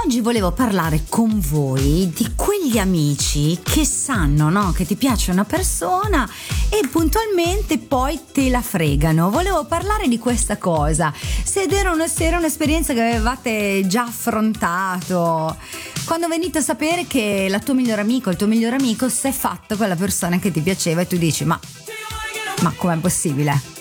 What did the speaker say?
oggi volevo parlare con voi di quegli amici che sanno, no, che ti piace una persona e puntualmente poi te la fregano. Volevo parlare di questa cosa, se era un'esperienza che avevate già affrontato, quando venite a sapere che il tuo migliore amico si è fatto con la persona che ti piaceva e tu dici ma com'è possibile?